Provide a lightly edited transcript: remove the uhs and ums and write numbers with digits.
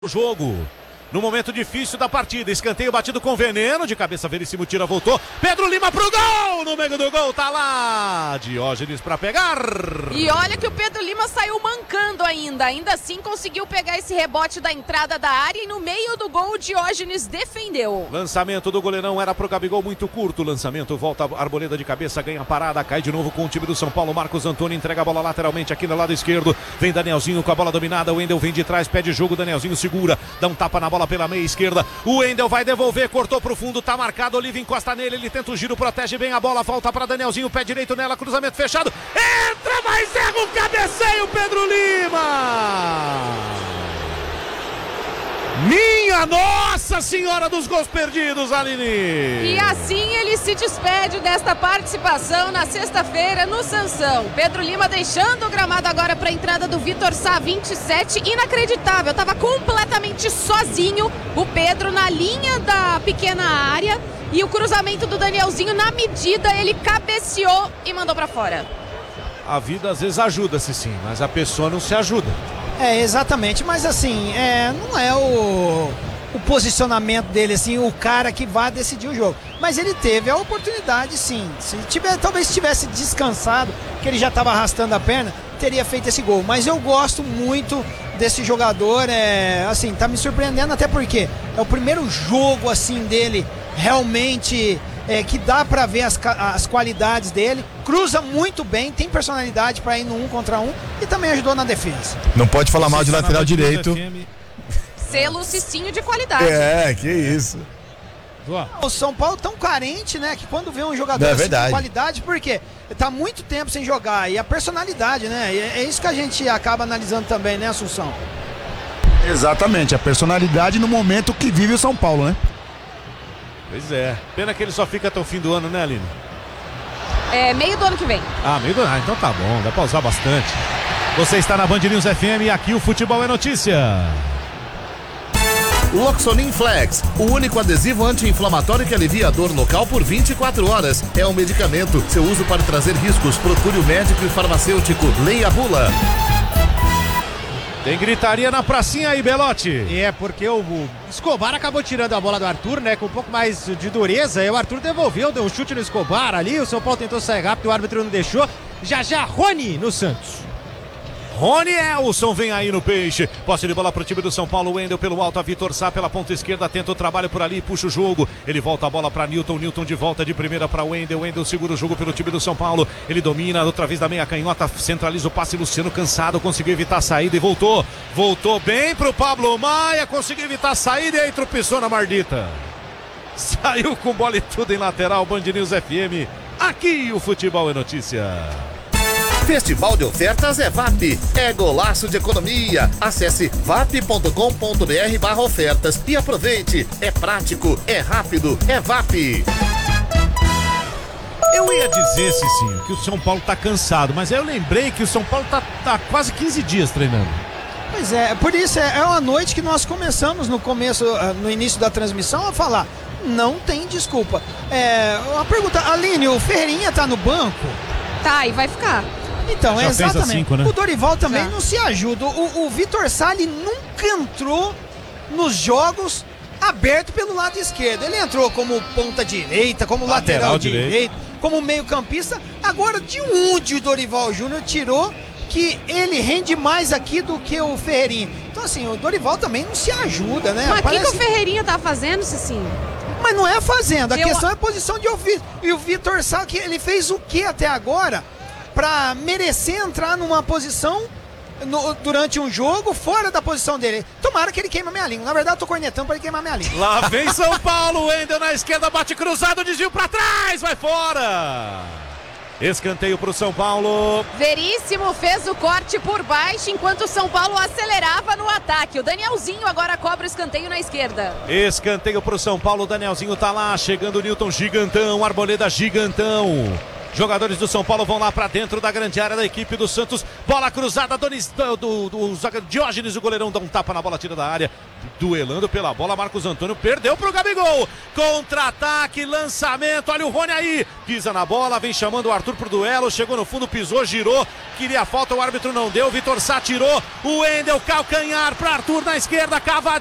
O jogo, no momento difícil da partida, escanteio batido com veneno, de cabeça Veríssimo tira, voltou, Pedro Lima pro gol, no meio do gol, tá lá, Diógenes pra pegar. E olha que o Pedro Lima saiu mancando ainda assim conseguiu pegar esse rebote da entrada da área e no meio do gol o Diógenes defendeu. Lançamento do goleirão era pro Gabigol, muito curto, lançamento, volta Arboleda de cabeça, ganha a parada, cai de novo com o time do São Paulo, Marcos Antônio entrega a bola lateralmente aqui no lado esquerdo, vem Danielzinho com a bola dominada, o Wendel vem de trás, pede jogo, Danielzinho segura, dá um tapa na bola pela meia esquerda, o Wendel vai devolver, cortou pro fundo, tá marcado, Olívio encosta nele, ele tenta o giro, protege bem a bola, volta para Danielzinho, pé direito nela, cruzamento fechado, entra, mas erra o cabeceio, Pedro Lima! Minha Nossa Senhora dos gols perdidos, Aline! E assim ele se despede desta participação na sexta-feira no Sansão. Pedro Lima deixando o gramado agora para a entrada do Vitor Sá, 27, inacreditável, estava completamente sozinho o Pedro na linha da pequena área e o cruzamento do Danielzinho na medida, ele cabeceou e mandou para fora. A vida às vezes ajuda-se sim, mas a pessoa não se ajuda. Exatamente, mas assim, não é o posicionamento dele, assim, o cara que vai decidir o jogo. Mas ele teve a oportunidade, sim. Talvez tivesse descansado, que ele já estava arrastando a perna, teria feito esse gol. Mas eu gosto muito desse jogador, assim, tá me surpreendendo até porque é o primeiro jogo, assim, dele realmente... que dá pra ver as qualidades dele, cruza muito bem, tem personalidade pra ir no 1 contra 1 e também ajudou na defesa. Não pode falar mal de lateral direito. Selo Cicinho de qualidade. Que isso. O São Paulo tão carente, né, que quando vê um jogador assim, de qualidade, porque tá muito tempo sem jogar, e a personalidade, né, é isso que a gente acaba analisando também, né, Assunção? Exatamente, a personalidade no momento que vive o São Paulo, né? Pois é. Pena que ele só fica até o fim do ano, né, Aline? Meio do ano que vem. Meio do ano. Então tá bom, dá pra usar bastante. Você está na Band News FM e aqui o futebol é notícia. Loxonin Flex, o único adesivo anti-inflamatório que alivia a dor local por 24 horas. É um medicamento. Seu uso pode trazer riscos. Procure o médico e farmacêutico. Leia a bula. Tem gritaria na pracinha aí, Belotti. Porque o Escobar acabou tirando a bola do Arthur, né? Com um pouco mais de dureza. E o Arthur devolveu, deu um chute no Escobar ali. O São Paulo tentou sair rápido, o árbitro não deixou. Já Rony no Santos. Rony Elson vem aí no peixe. Posse de bola pro time do São Paulo. Wendel pelo alto, a Vitor Sá pela ponta esquerda. Tenta o trabalho por ali, puxa o jogo. Ele volta a bola pra Newton. Newton de volta de primeira pra Wendel. Wendel segura o jogo pelo time do São Paulo. Ele domina outra vez da meia canhota. Centraliza o passe. Luciano cansado. Conseguiu evitar a saída e voltou. Voltou bem pro Pablo Maia. Conseguiu evitar a saída e aí tropeçou na Mardita. Saiu com bola e tudo em lateral. Band News FM. Aqui o futebol é notícia. Festival de ofertas é VAP, é golaço de economia. Acesse vap.com.br/ofertas e aproveite. É prático, é rápido, é VAP. Eu ia dizer, Cicinho, que o São Paulo tá cansado, mas aí eu lembrei que o São Paulo tá quase 15 dias treinando. Pois é, por isso é uma noite que nós começamos no início da transmissão a falar, não tem desculpa. Uma pergunta, Aline, o Ferreirinha tá no banco? Tá, e vai ficar. Então, já exatamente. Fez 5, né? O Dorival também não se ajuda. O Vitor Sá nunca entrou nos jogos aberto pelo lado esquerdo. Ele entrou como ponta direita, como lateral direito, como meio campista. Agora, de onde o Dorival Júnior tirou que ele rende mais aqui do que o Ferreirinha? Então, assim, o Dorival também não se ajuda, né? Mas o que o Ferreirinha tá fazendo, Cicinho? Mas não é fazendo, a questão é a posição de ouvido. E o Vitor Sá, ele fez o que até agora para merecer entrar numa posição durante um jogo fora da posição dele? Tomara que ele queime a minha língua. Na verdade, eu tô cornetando para ele queimar a minha língua. Lá vem São Paulo, Wendel na esquerda, bate cruzado, desvio para trás, vai fora. Escanteio pro São Paulo. Veríssimo fez o corte por baixo enquanto o São Paulo acelerava no ataque. O Danielzinho agora cobra o escanteio na esquerda. Escanteio pro São Paulo, o Danielzinho tá lá, chegando o Newton gigantão, Arboleda gigantão. Jogadores do São Paulo vão lá pra dentro da grande área da equipe do Santos. Bola cruzada, do Diógenes, o goleirão dá um tapa na bola, tira da área. Duelando pela bola, Marcos Antônio perdeu pro Gabigol. Contra-ataque, lançamento, olha o Rony aí. Pisa na bola, vem chamando o Arthur pro duelo. Chegou no fundo, pisou, girou. Queria falta, o árbitro não deu. Vitor Sá tirou. O Wendel, calcanhar pra Arthur na esquerda, cava.